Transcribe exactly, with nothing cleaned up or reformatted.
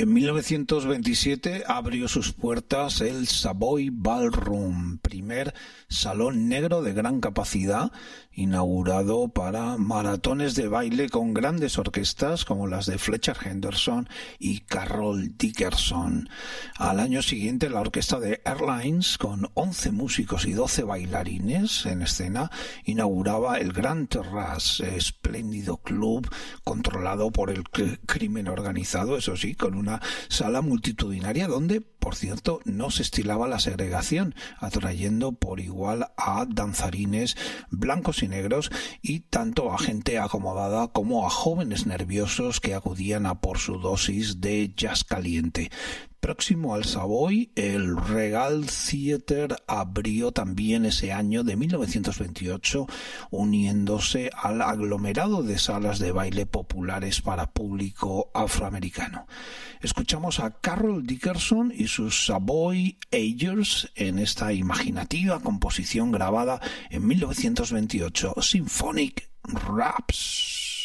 En mil novecientos veintisiete abrió sus puertas el Savoy Ballroom, primer salón negro de gran capacidad, inaugurado para maratones de baile con grandes orquestas como las de Fletcher Henderson y Carroll Dickerson. Al año siguiente, la orquesta de Airlines, con once músicos y doce bailarines en escena, inauguraba el Grand Terrace, espléndido club controlado por el crimen organizado, eso sí, con una sala multitudinaria donde, por cierto, no se estilaba la segregación, atrayendo por igual a danzarines blancos y negros y tanto a gente acomodada como a jóvenes nerviosos que acudían a por su dosis de jazz caliente. Próximo al Savoy, el Regal Theatre abrió también ese año de mil novecientos veintiocho, uniéndose al aglomerado de salas de baile populares para público afroamericano. Escuchamos a Carroll Dickerson y sus Savoy Agers en esta imaginativa composición grabada en mil novecientos veintiocho, Symphonic Raps.